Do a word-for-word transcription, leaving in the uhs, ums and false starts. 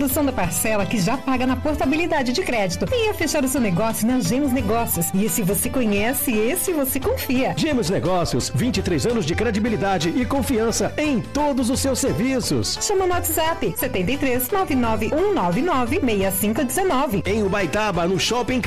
redução da parcela que já paga na portabilidade de crédito. Venha fechar o seu negócio na Gemos Negócios. E esse você conhece, esse você confia. Gemos Negócios, vinte e três anos de credibilidade e confiança em todos os seus serviços. Chama no WhatsApp setenta e três, nove nove um nove nove, seis cinco um nove. Em Ubaitaba, no Shopping